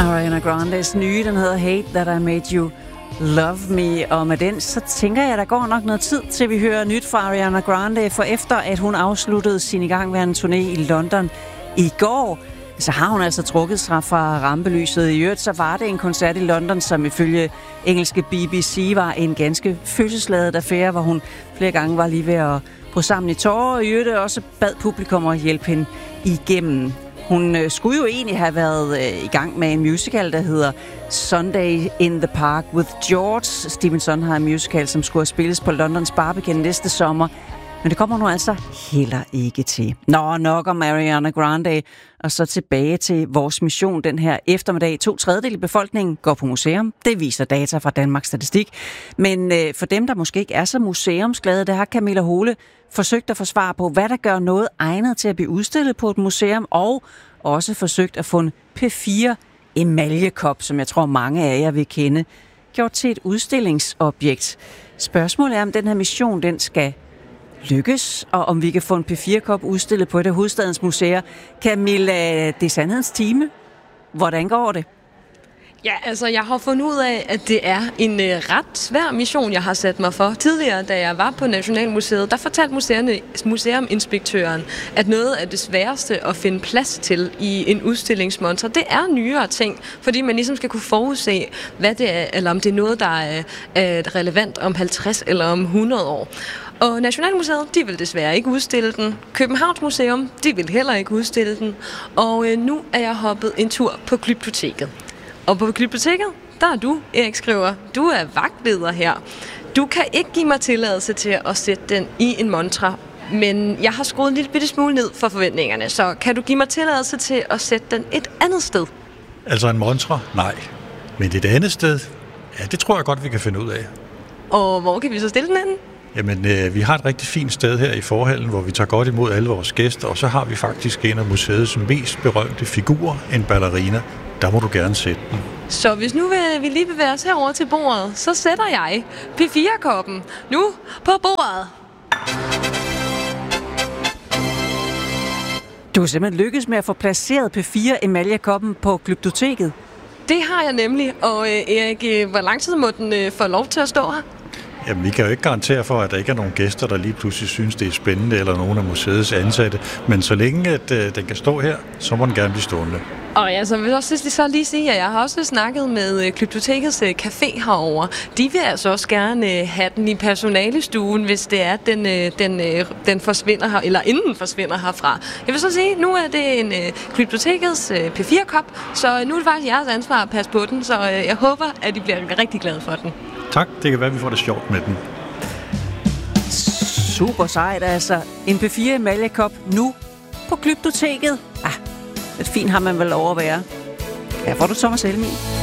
Ariana Grandes nye, den hedder Hate That I Made You Love Me, og med den, så tænker jeg, at der går nok noget tid, til vi hører nyt fra Ariana Grande, for efter at hun afsluttede sin igangværende turné i London i går, så har hun altså trukket sig fra rampelyset. I øvrigt, så var det en koncert i London, som ifølge engelske BBC var en ganske følelsesladet affære, hvor hun flere gange var lige ved at bryde sammen i tårer, og i øvrigt også bad publikum at hjælpe hende igennem. Hun skulle jo egentlig have været i gang med en musical, der hedder Sunday in the Park with George. Stephen Sondheim musical, som skulle spilles på Londons Barbican næste sommer. Men det kommer nu altså heller ikke til. Nå, nok om Ariana Grande, og så tilbage til vores mission den her eftermiddag. 2/3 af befolkningen går på museum. Det viser data fra Danmarks Statistik. Men for dem, der måske ikke er så museumsglade, der har Camilla Hole forsøgt at få svar på, hvad der gør noget egnet til at blive udstillet på et museum, og også forsøgt at få en P4 emaljekop, som jeg tror mange af jer vil kende, gjort til et udstillingsobjekt. Spørgsmålet er, om den her mission, den skal lykkes, og om vi kan få en P4-kop udstillet på et af hovedstadens museer. Camilla, det er sandhedens time. Hvordan går det? Ja, altså jeg har fundet ud af, at det er en ret svær mission, jeg har sat mig for. Tidligere, da jeg var på Nationalmuseet, der fortalte museuminspektøren, at noget af det sværeste at finde plads til i en udstillingsmontre, det er nyere ting, fordi man ligesom skal kunne forudse, hvad det er, eller om det er noget, der er relevant om 50 eller om 100 år. Og Nationalmuseet, de vil desværre ikke udstille den. Københavns Museum, de vil heller ikke udstille den. Og nu er jeg hoppet en tur på Glyptoteket. Og på Glyptoteket, der er du, Erik Skriver. Du er vagtleder her. Du kan ikke give mig tilladelse til at sætte den i en montre, men jeg har skruet en lille bitte smule ned for forventningerne. Så kan du give mig tilladelse til at sætte den et andet sted? Altså en montre? Nej. Men et andet sted? Ja, det tror jeg godt, vi kan finde ud af. Og hvor kan vi så stille den henne? Jamen, vi har et rigtig fint sted her i forhallen, hvor vi tager godt imod alle vores gæster, og så har vi faktisk en af museets mest berømte figurer, en ballerina. Der må du gerne sætte den. Så hvis nu vi lige bevæger os herover til bordet, så sætter jeg P4-koppen nu på bordet. Du har simpelthen lykkes med at få placeret P4-emaljekoppen på Glyptoteket. Det har jeg nemlig, og Erik, hvor lang tid må den få lov til at stå her? Jamen, vi kan jo ikke garantere for, at der ikke er nogen gæster, der lige pludselig synes, det er spændende, eller nogen af museets ansatte. Men så længe at den kan stå her, så må den gerne blive stående. Og jeg vil også så lige sige, at jeg har også snakket med Glyptotekets café herovre. De vil altså også gerne have den i personalestuen, hvis det er, den forsvinder her, eller inden den forsvinder herfra. Jeg vil så sige, nu er det en Glyptotekets P4-kop, så nu er det faktisk jeres ansvar at passe på den, så jeg håber, at I bliver rigtig glade for den. Tak, det kan være, at vi får det sjovt med den. Super sejt, altså. En P4-emaljekop nu på Glyptoteket. Lidt fint har man vel lov at være. Her får du Thomas Helmig.